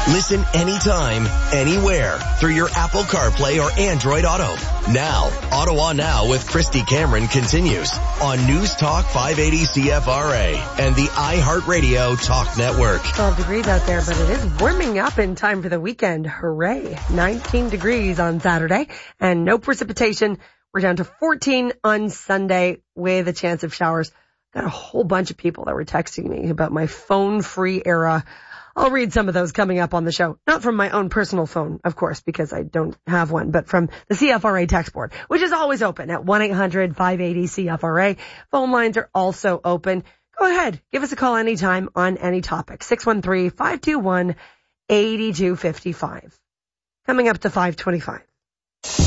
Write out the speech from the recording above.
Listen anytime, anywhere through your Apple CarPlay or Android Auto. Now, Ottawa Now with Christy Cameron continues on News Talk 580 CFRA and the iHeartRadio Talk Network. 12 degrees out there, but it is warming up in time for the weekend. Hooray. 19 degrees on Saturday and no precipitation. We're down to 14 on Sunday with a chance of showers. Got a whole bunch of people that were texting me about my phone-free era. I'll read some of those coming up on the show. Not from my own personal phone, of course, because I don't have one, but from the CFRA text board, which is always open at 1-800-580-CFRA. Phone lines are also open. Go ahead. Give us a call anytime on any topic. 613-521-8255. Coming up to 525.